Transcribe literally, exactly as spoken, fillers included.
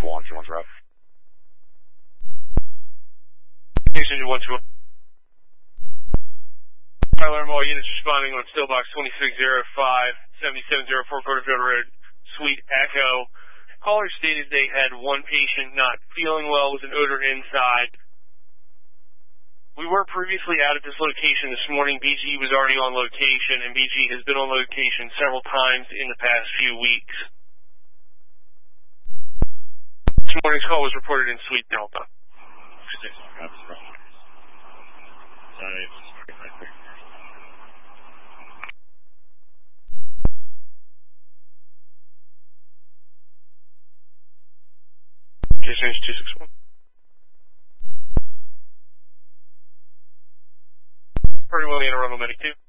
one two one's route. Station one two one. Alarm all units responding on Stillbox twenty-six oh five, seventy-seven oh four Porterfield Road, Suite Echo. Caller stated they had one patient not feeling well with an odor inside. We were previously out at this location this morning. B G was already on location, and B G has been on location several times in the past few weeks. This morning's call was reported in Suite Delta. Jason two six one. Pretty well, the Interrumble Medic two.